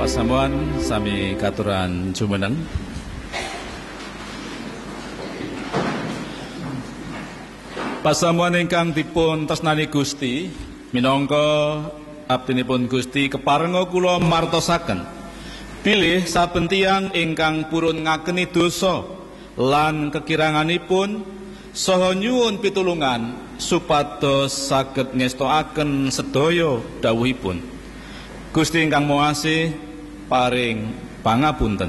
Pasamuan sami katuran jumeneng. Pasamuan ingkang dipun tresnani Gusti minangka abdinipun Gusti keparenga kula martosaken bilih saben tiyang ingkang purun ngakeni dosa lan kekiranganipun saha nyuwun pitulungan supados saged ngestoaken sedaya dawuhipun. Gusti ingkang Maha Asih paring pangapunten.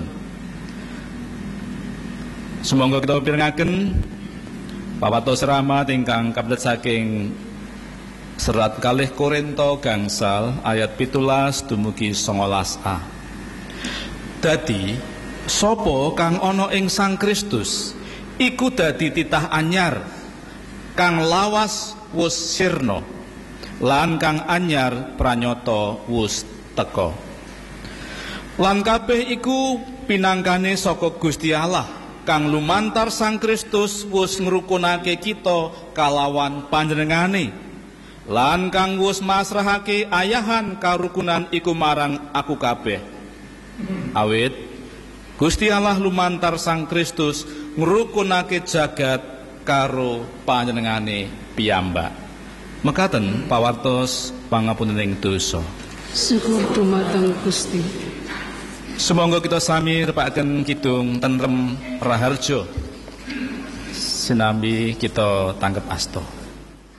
Sumangga kita pirengaken pawatos rahmat ingkang kaplet saking serat kalih Korinto gangsal ayat 17 dumugi 19a. Dadi sapa kang ana ing Sang Kristus iku dadi titah anyar kang lawas wus sirna lan kang anyar pranyata wus teka. Lan kabeh iku pinangkane saka Gusti Allah kang lumantar Sang Kristus wus ngrukunake kita kalawan panjenengane lan kang wus masrahake ayahan karukunan iku marang aku kabeh. Awit Gusti Allah lumantar Sang Kristus ngrukunake jagat karo panjenengane piyambak. Mekaten pawartos pangapuntening dosa. Syukur dumateng Gusti. Sumangga kita sami repakaken kidung tentrem raharja sinambi kita tanggep asta.